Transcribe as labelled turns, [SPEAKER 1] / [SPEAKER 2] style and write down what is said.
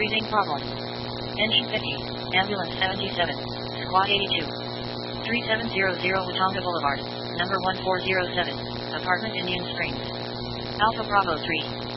[SPEAKER 1] Breathing problem. Engine 50, Ambulance 77, Squad 82. 3700 Watonga Boulevard, number 1407, Apartment Indian Springs. Alpha Bravo 3.